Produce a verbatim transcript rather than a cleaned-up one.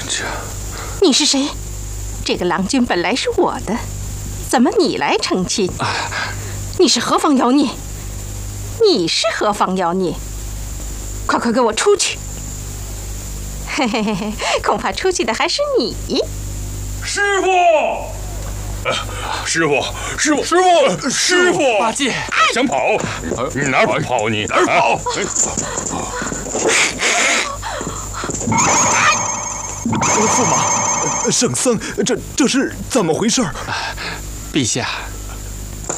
君， 你是谁？这个郎君本来是我的，怎么你来成亲？你是何方妖孽？你是何方妖孽？快快给我出去！嘿嘿嘿嘿，恐怕出去的还是你。 师傅，呃、师傅，师傅，师傅，师傅， 八戒， 想跑？你哪儿跑？你哪儿跑？ 驸马，圣僧，这这是怎么回事？ 陛下。